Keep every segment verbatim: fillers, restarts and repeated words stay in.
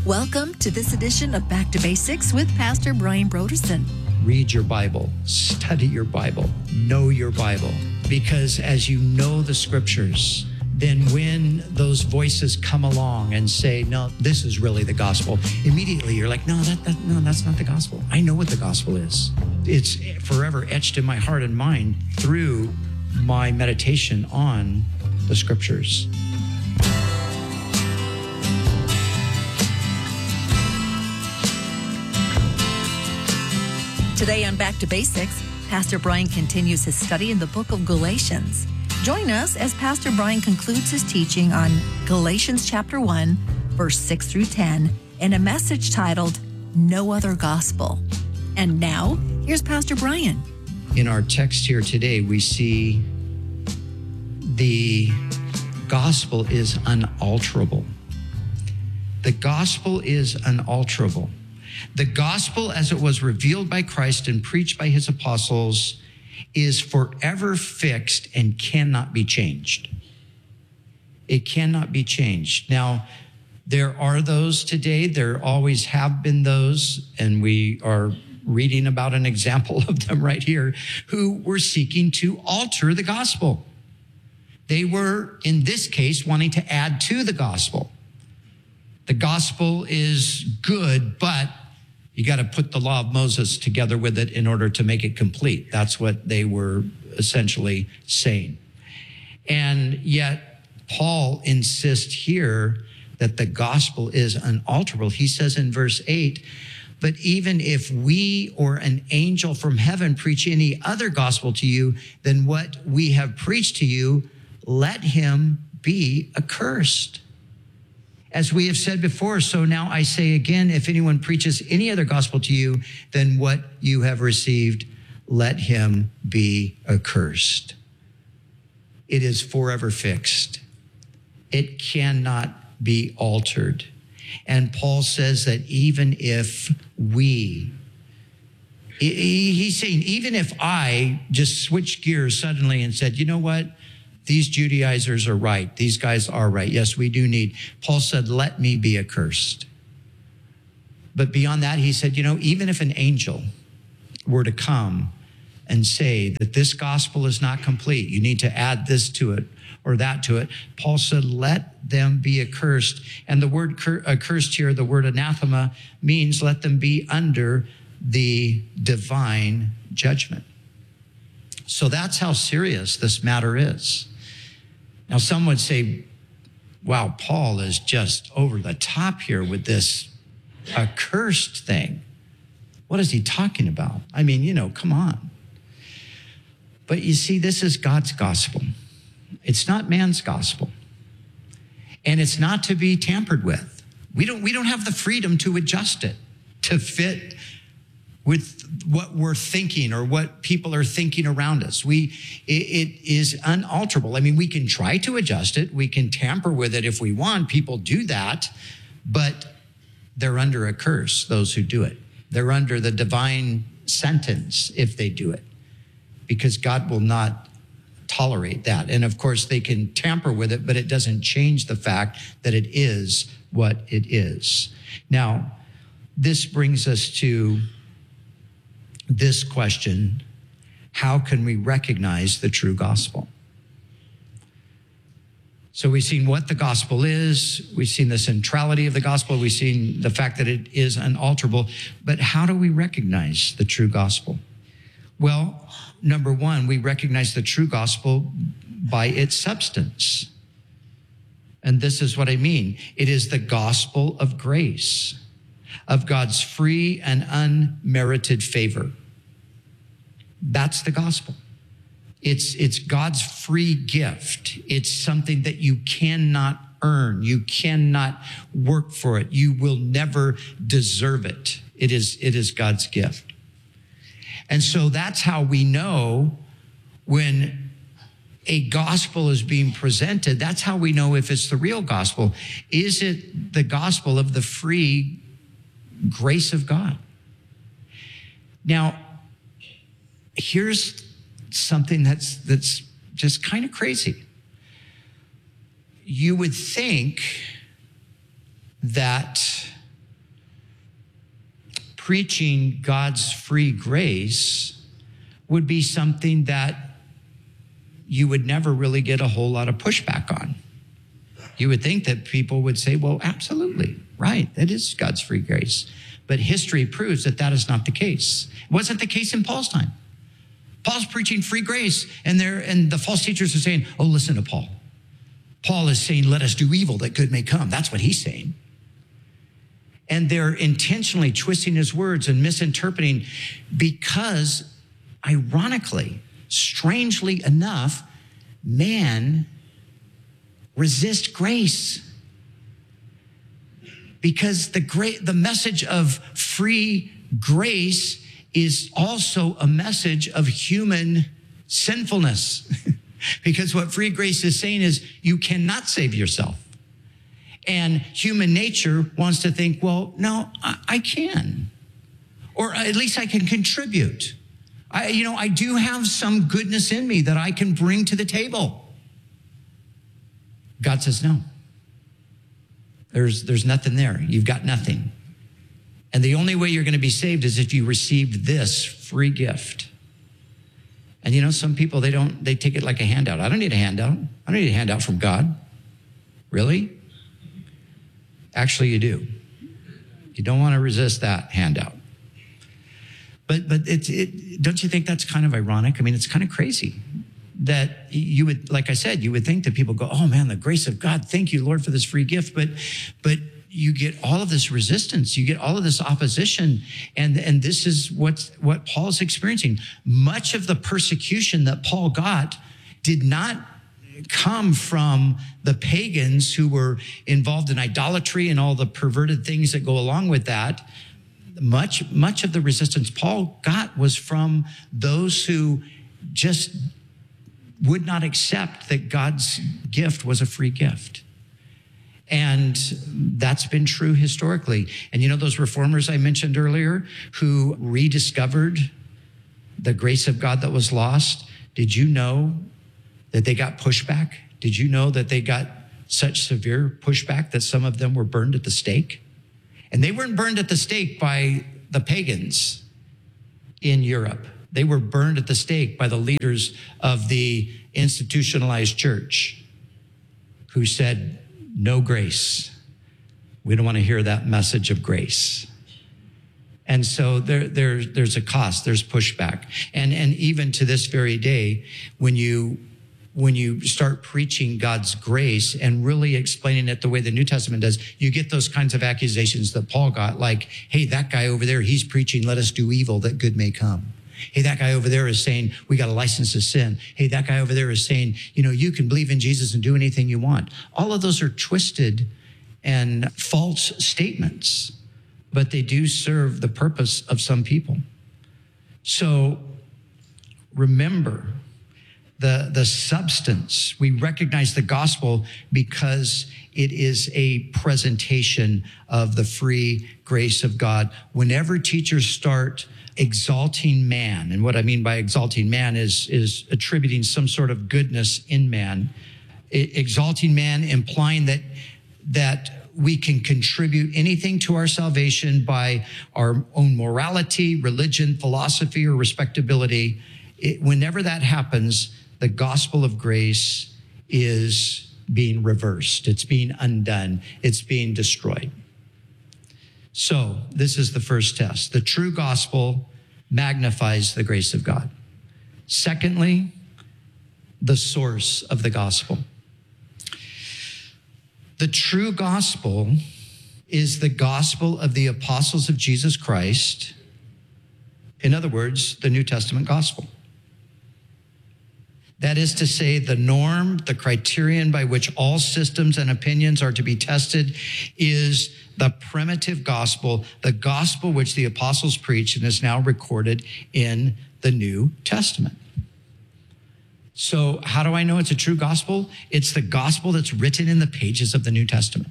Welcome to this edition of Back to Basics with Pastor Brian Brodersen. Read your Bible, study your Bible, know your Bible, because as you know the scriptures, then when those voices come along and say, no, this is really the gospel, immediately you're like, no, that, that no, that's not the gospel. I know what the gospel is. It's forever etched in my heart and mind through my meditation on the scriptures. Today on Back to Basics, Pastor Brian continues his study in the book of Galatians. Join us as Pastor Brian concludes his teaching on Galatians chapter one, verse six through ten, in a message titled, No Other Gospel. And now, here's Pastor Brian. In our text here today, we see the gospel is unalterable. The gospel is unalterable. The gospel, as it was revealed by Christ and preached by his apostles, is forever fixed and cannot be changed. It cannot be changed. Now, there are those today, there always have been those, and we are reading about an example of them right here, who were seeking to alter the gospel. They were, in this case, wanting to add to the gospel. The gospel is good, but you got to put the law of Moses together with it in order to make it complete. That's what they were essentially saying. And yet, Paul insists here that the gospel is unalterable. He says in verse eight, but even if we or an angel from heaven preach any other gospel to you than what we have preached to you, let him be accursed. As we have said before, so now I say again, if anyone preaches any other gospel to you than what you have received, let him be accursed. It is forever fixed. It cannot be altered. And Paul says that even if we, he's saying, even if I just switched gears suddenly and said, you know what? These Judaizers are right. These guys are right. Yes, we do need. Paul said, let me be accursed. But beyond that, he said, you know, even if an angel were to come and say that this gospel is not complete, you need to add this to it or that to it, Paul said, let them be accursed. And the word cur- accursed here, the word anathema, means let them be under the divine judgment. So that's how serious this matter is. Now, some would say, wow, Paul is just over the top here with this accursed thing. What is he talking about? I mean, you know, come on. But you see, this is God's gospel. It's not man's gospel. And it's not to be tampered with. We don't, we don't have the freedom to adjust it to fit with what we're thinking or what people are thinking around us. We, it, it is unalterable. I mean, we can try to adjust it. We can tamper with it if we want. People do that, but they're under a curse, those who do it. They're under the divine sentence if they do it, because God will not tolerate that. And of course, they can tamper with it, but it doesn't change the fact that it is what it is. Now, this brings us to this question: how can we recognize the true gospel? So we've seen what the gospel is. We've seen the centrality of the gospel. We've seen the fact that it is unalterable. But how do we recognize the true gospel? Well, number one, we recognize the true gospel by its substance. And this is what I mean. It is the gospel of grace, of God's free and unmerited favor. That's the gospel. It's, it's God's free gift. It's something that you cannot earn. You cannot work for it. You will never deserve it. It is, it is God's gift. And so that's how we know when a gospel is being presented. That's how we know if it's the real gospel. Is it the gospel of the free grace of God? Now, here's something that's that's just kind of crazy. You would think that preaching God's free grace would be something that you would never really get a whole lot of pushback on. You would think that people would say, well, absolutely, right, that is God's free grace. But history proves that that is not the case. It wasn't the case in Paul's time. Paul's preaching free grace, and there and the false teachers are saying, oh, listen to Paul. Paul is saying, let us do evil that good may come. That's what he's saying. And they're intentionally twisting his words and misinterpreting because, ironically, strangely enough, man resists grace. Because the great, the message of free grace is also a message of human sinfulness. Because what free grace is saying is you cannot save yourself. And human nature wants to think, well, no, I, I can. Or at least I can contribute. I, you know, I do have some goodness in me that I can bring to the table. God says, no. There's, there's nothing there. You've got nothing. And the only way you're going to be saved is if you received this free gift. And you know, some people, they don't, they take it like a handout. I don't need a handout. I don't need a handout from God. Really? Actually, you do. You don't want to resist that handout. But, but it's, it, don't you think that's kind of ironic? I mean, it's kind of crazy that you would, like I said, you would think that people go, oh man, the grace of God, thank you, Lord, for this free gift. But, but you get all of this resistance, you get all of this opposition, and, and this is what, what Paul's experiencing. Much of the persecution that Paul got did not come from the pagans who were involved in idolatry and all the perverted things that go along with that. Much, much of the resistance Paul got was from those who just would not accept that God's gift was a free gift. And that's been true historically. And you know, those reformers I mentioned earlier who rediscovered the grace of God that was lost, did you know that they got pushback? Did you know that they got such severe pushback that some of them were burned at the stake? And they weren't burned at the stake by the pagans in Europe. They were burned at the stake by the leaders of the institutionalized church who said, no grace. We don't want to hear that message of grace. And so there, there, there's a cost, there's pushback. And, and even to this very day, when you, when you start preaching God's grace and really explaining it the way the New Testament does, you get those kinds of accusations that Paul got, like, hey, that guy over there, he's preaching, let us do evil that good may come. Hey, that guy over there is saying, we got a license to sin. Hey, that guy over there is saying, you know, you can believe in Jesus and do anything you want. All of those are twisted and false statements, but they do serve the purpose of some people. So remember the, the substance. We recognize the gospel because it is a presentation of the free grace of God. Whenever teachers start exalting man, and what I mean by exalting man is, is attributing some sort of goodness in man, exalting man, implying that, that we can contribute anything to our salvation by our own morality, religion, philosophy, or respectability. It, whenever that happens, the gospel of grace is being reversed. It's being undone. It's being destroyed. So this is the first test. The true gospel magnifies the grace of God. Secondly, the source of the gospel. The true gospel is the gospel of the apostles of Jesus Christ. In other words, the New Testament gospel. That is to say, the norm, the criterion by which all systems and opinions are to be tested is the primitive gospel, the gospel which the apostles preached and is now recorded in the New Testament. So how do I know it's a true gospel? It's the gospel that's written in the pages of the New Testament.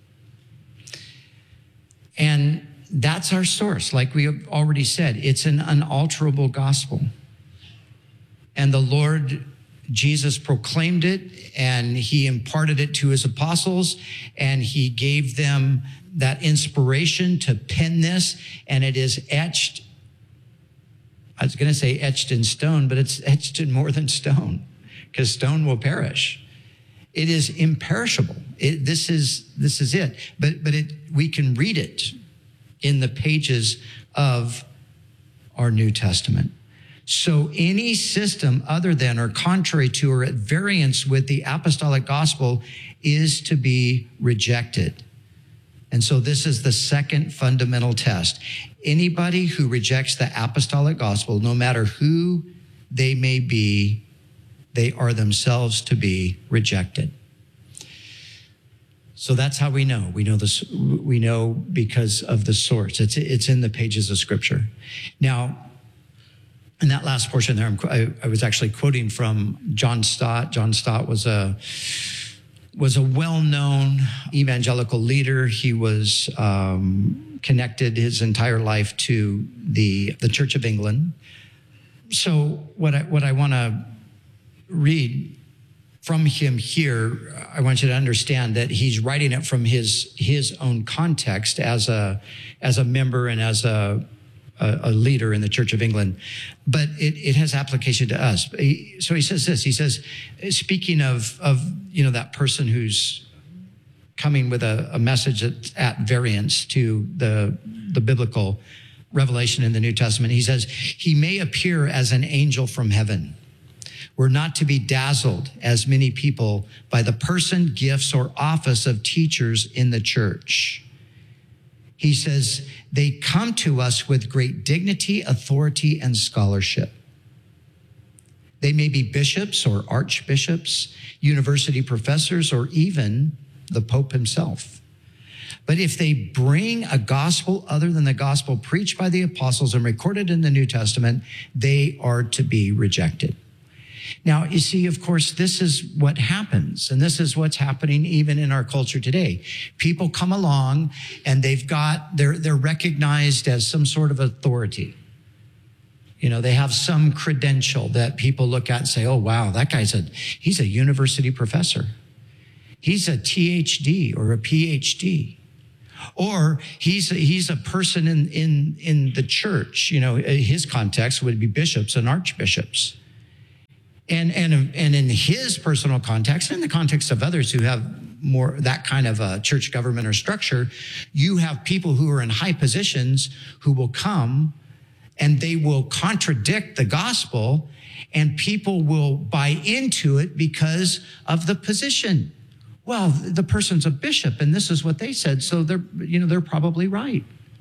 And that's our source. Like we have already said, it's an unalterable gospel. And the Lord Jesus proclaimed it, and he imparted it to his apostles, and he gave them that inspiration to pen this, and it is etched. I was going to say etched in stone, but it's etched in more than stone, because stone will perish. It is imperishable. It, this is this is it. But but it we can read it in the pages of our New Testament. So any system other than or contrary to or at variance with the apostolic gospel is to be rejected. And so this is the second fundamental test. Anybody who rejects the apostolic gospel, no matter who they may be, they are themselves to be rejected. So that's how we know. We know this. We know because of the source. It's it's in the pages of Scripture. Now, in that last portion there, I'm, I, I was actually quoting from John Stott. John Stott was a was a well-known evangelical leader. He was um, connected his entire life to the the Church of England. So what I what I want to read from him here, I want you to understand that he's writing it from his his own context as a as a member and as a a, a leader in the Church of England, but it, it has application to us. He, so he says this. He says, speaking of of you know that person who's coming with a, a message that's at variance to the the biblical revelation in the New Testament, he says he may appear as an angel from heaven. We're not to be dazzled, as many people, by the person, gifts, or office of teachers in the church. He says, they come to us with great dignity, authority, and scholarship. They may be bishops or archbishops, university professors, or even the Pope himself. But if they bring a gospel other than the gospel preached by the apostles and recorded in the New Testament, they are to be rejected. Now, you see, of course, this is what happens, and this is what's happening even in our culture today. People come along and they've got, they're, they're recognized as some sort of authority. You know, they have some credential that people look at and say, oh, wow, that guy's a, he's a university professor. He's a T H D or a P H D. Or he's a, he's a person in, in, in the church. You know, his context would be bishops and archbishops. And, and, and in his personal context, and in the context of others who have more that kind of a church government or structure, you have people who are in high positions who will come and they will contradict the gospel, and people will buy into it because of the position. Well, the person's a bishop and this is what they said, so they're, you know, they're probably right.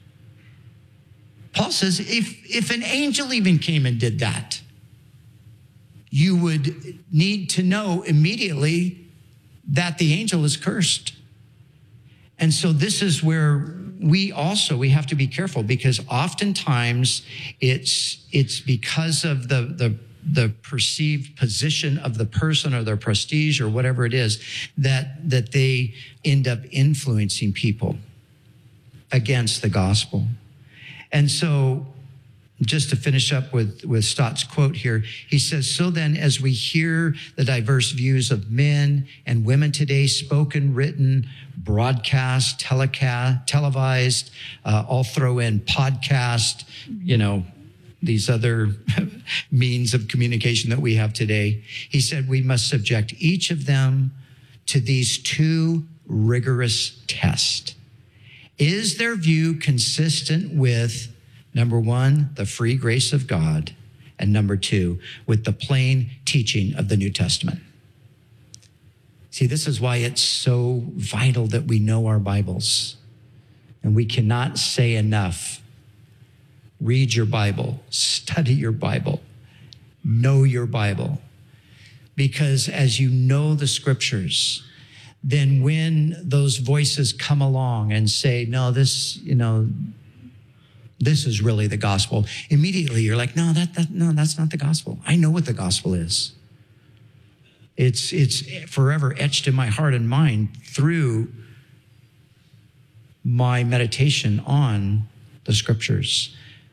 Paul says if, if an angel even came and did that, you would need to know immediately that the angel is cursed. And so this is where we also, we have to be careful, because oftentimes it's it's because of the, the, the perceived position of the person or their prestige or whatever it is that, that they end up influencing people against the gospel. And so just to finish up with, with Stott's quote here, he says, so then as we hear the diverse views of men and women today, spoken, written, broadcast, telecast, televised, uh, I'll throw in podcast, you know, these other means of communication that we have today. He said we must subject each of them to these two rigorous tests. Is their view consistent with, number one, the free grace of God, and number two, with the plain teaching of the New Testament? See, this is why it's so vital that we know our Bibles. And we cannot say enough. Read your Bible, study your Bible, know your Bible. Because as you know the scriptures, then when those voices come along and say, no, this, you know, this is really the gospel, immediately you're like, no, that, that, no, that's not the gospel. I know what the gospel is. It's, it's forever etched in my heart and mind through my meditation on the scriptures. But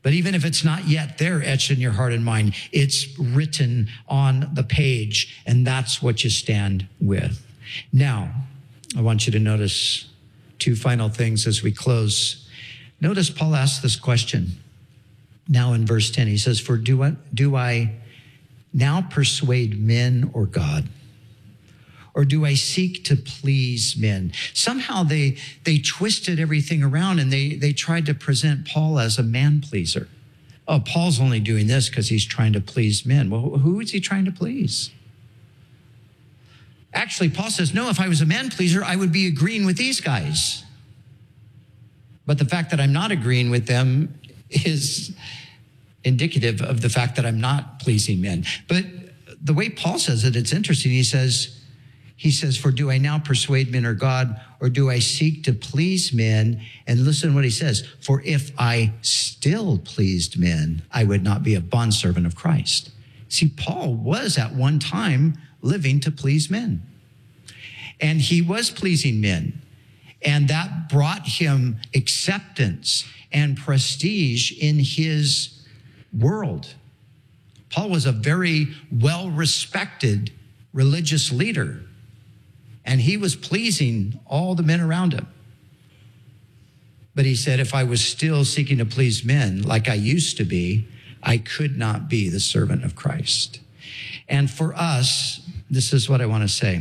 But even if it's not yet there etched in your heart and mind, it's written on the page, and that's what you stand with. Now, I want you to notice two final things as we close. Notice Paul asks this question. Now in verse ten, he says, for do I, do I now persuade men or God? Or do I seek to please men? Somehow they they twisted everything around, and they, they tried to present Paul as a man pleaser. Oh, Paul's only doing this because he's trying to please men. Well, who is he trying to please? Actually, Paul says, no, if I was a man pleaser, I would be agreeing with these guys. But the fact that I'm not agreeing with them is indicative of the fact that I'm not pleasing men. But the way Paul says it, it's interesting. He says, He says, for do I now persuade men or God, or do I seek to please men? And listen to what he says. For if I still pleased men, I would not be a bondservant of Christ. See, Paul was at one time living to please men. And he was pleasing men. And that brought him acceptance and prestige in his world. Paul was a very well-respected religious leader. And he was pleasing all the men around him. But he said, if I was still seeking to please men like I used to be, I could not be the servant of Christ. And for us, this is what I want to say.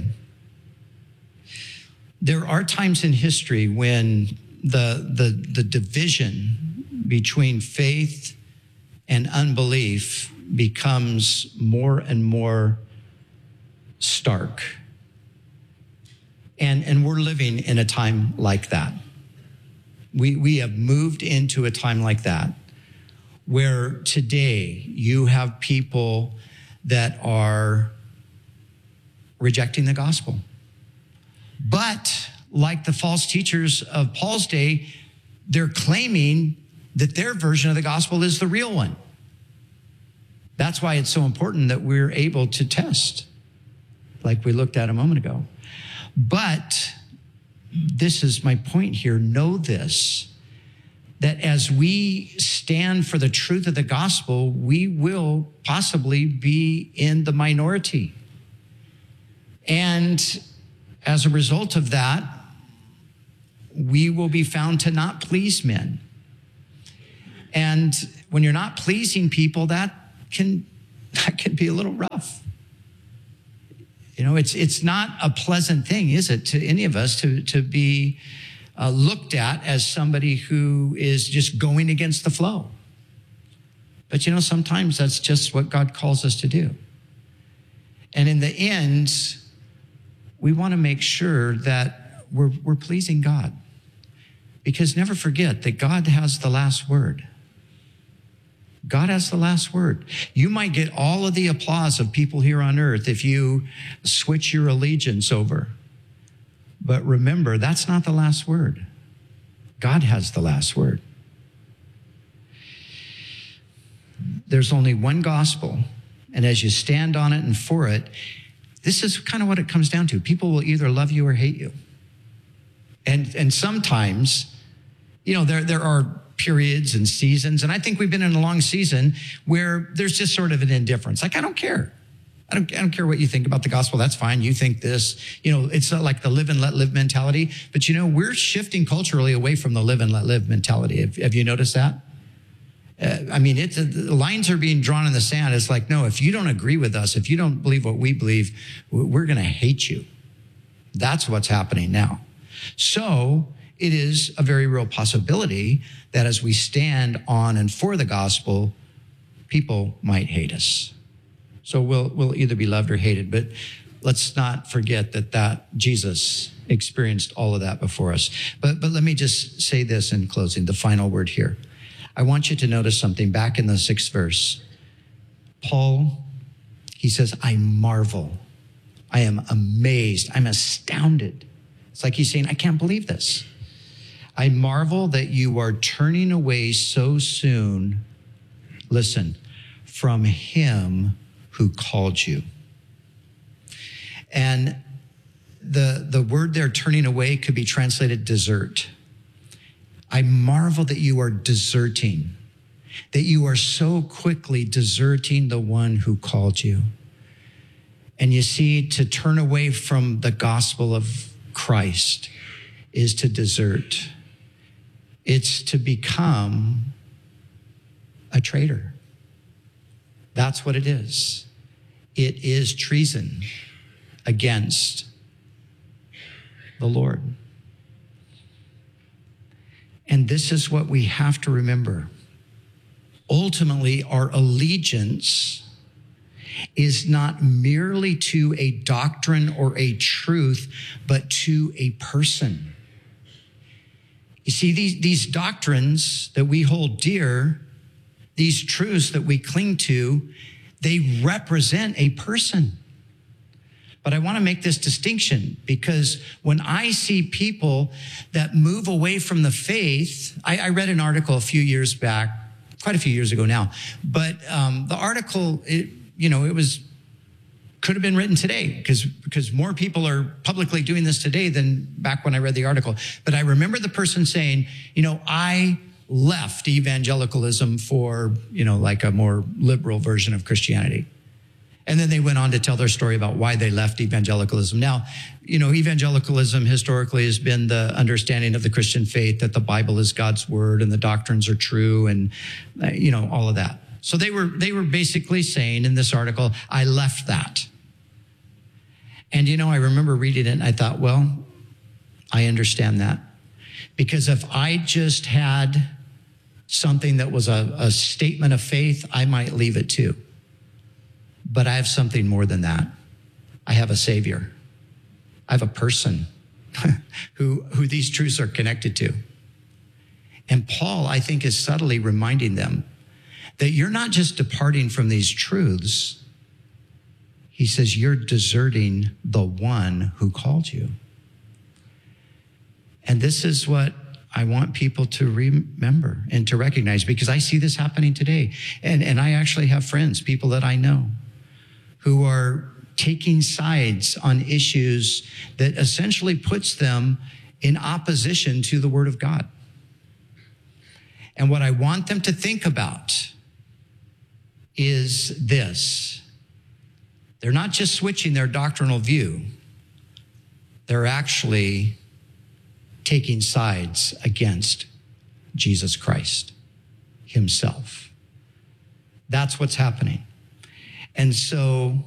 There are times in history when the, the, the division between faith and unbelief becomes more and more stark. And, and we're living in a time like that. We, we have moved into a time like that, where today you have people that are rejecting the gospel. But like the false teachers of Paul's day, they're claiming that their version of the gospel is the real one. That's why it's so important that we're able to test, like we looked at a moment ago. But this is my point here. Know this, that as we stand for the truth of the gospel, we will possibly be in the minority. And as a result of that, we will be found to not please men. And when you're not pleasing people, that can, that can be a little rough. You know, it's it's not a pleasant thing, is it, to any of us to, to be uh, looked at as somebody who is just going against the flow. But, you know, sometimes that's just what God calls us to do. And in the end, we want to make sure that we're, we're pleasing God. Because never forget that God has the last word. God has the last word. You might get all of the applause of people here on earth if you switch your allegiance over. But remember, that's not the last word. God has the last word. There's only one gospel, and as you stand on it and for it, this is kind of what it comes down to. People will either love you or hate you. And, and sometimes, you know, there, there are periods and seasons, and I think we've been in a long season where there's just sort of an indifference. Like, I don't care. I don't, I don't care what you think about the gospel. That's fine. You think this. You know, it's not like the live and let live mentality. But, you know, we're shifting culturally away from the live and let live mentality. Have, have you noticed that? Uh, I mean, it's, uh, the lines are being drawn in the sand. It's like, no, if you don't agree with us, if you don't believe what we believe, we're going to hate you. That's what's happening now. So it is a very real possibility that as we stand on and for the gospel, people might hate us. So we'll, we'll either be loved or hated, but let's not forget that, that Jesus experienced all of that before us. But, but let me just say this in closing, the final word here. I want you to notice something back in the sixth verse. Paul, he says, I marvel. I am amazed. I'm astounded. It's like he's saying, I can't believe this. I marvel that you are turning away so soon, listen, from him who called you. And the, the word there, turning away, could be translated desert. I marvel that you are deserting. that you are so quickly deserting the one who called you. And you see, to turn away from the gospel of Christ is to desert. It's to become a traitor. That's what it is. It is treason against the Lord. And this is what we have to remember. Ultimately, our allegiance is not merely to a doctrine or a truth, but to a person. You see, these, these doctrines that we hold dear, these truths that we cling to, they represent a person. But I want to make this distinction, because when I see people that move away from the faith, I, I read an article a few years back, quite a few years ago now, but um, the article, it, you know, it was, could have been written today, because because more people are publicly doing this today than back when I read the article. But I remember the person saying, you know, I left evangelicalism for, you know, like a more liberal version of Christianity. And then they went on to tell their story about why they left evangelicalism. Now, you know, evangelicalism historically has been the understanding of the Christian faith that the Bible is God's word and the doctrines are true and, uh, you know, all of that. So they were they were basically saying in this article, I left that. And, you know, I remember reading it and I thought, well, I understand that. Because if I just had something that was a, a statement of faith, I might leave it too. But I have something more than that. I have a Savior. I have a person who, who these truths are connected to. And Paul, I think, is subtly reminding them that you're not just departing from these truths. He says you're deserting the one who called you. And this is what I want people to remember and to recognize, because I see this happening today. And, and I actually have friends, people that I know, who are taking sides on issues that essentially puts them in opposition to the Word of God. And what I want them to think about is this. They're not just switching their doctrinal view. They're actually taking sides against Jesus Christ himself. That's what's happening. And so